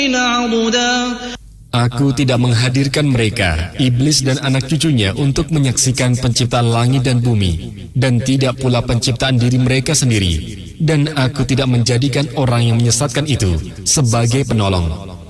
Aku tidak menghadirkan mereka, iblis dan anak cucunya, untuk menyaksikan penciptaan langit dan bumi, dan tidak pula penciptaan diri mereka sendiri. Dan aku tidak menjadikan orang yang menyesatkan itu sebagai penolong.